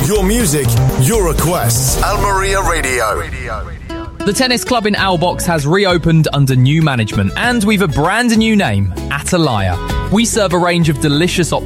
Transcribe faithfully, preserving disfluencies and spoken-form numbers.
Your music, your requests. Al Maria Radio. The tennis club in Owlbox has reopened under new management, and we've a brand new name, Atalaya. We serve a range of delicious options